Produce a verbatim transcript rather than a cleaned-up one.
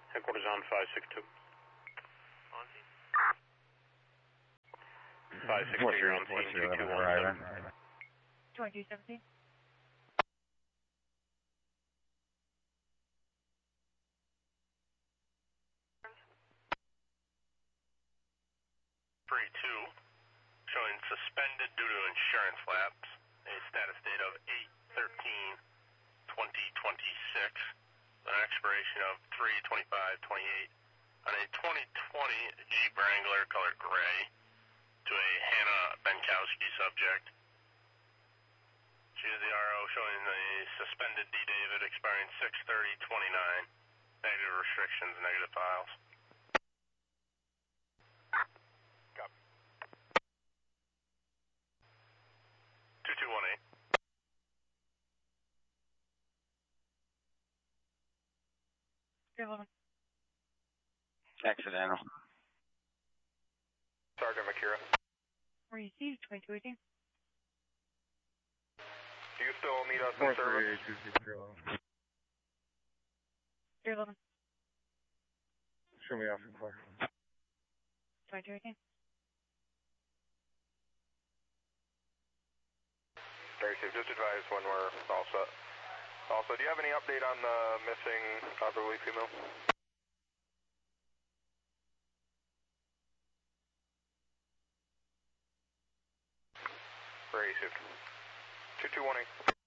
Headquarters on five six two. five six two, you're on scene, two two one seven. twenty-two seventeen. three two, showing suspended due to insurance lapse, a status date of eight thirteen twenty twenty-six, an expiration of three twenty-five twenty-eight, on a twenty twenty Jeep Wrangler color gray, to a Hannah Benkowski subject. She is the R O showing the suspended D David expiring six thirty twenty-nine, negative restrictions, negative files. two two one eight. eleven. Accidental. Sergeant Makira. Received twenty-two eighteen. Do you still need us in service? eleven. Show me off and clear. twenty-two eighteen. Very safe. Just advise when we're all set. Also, do you have any update on the missing elderly female? Very safe. two two one eight.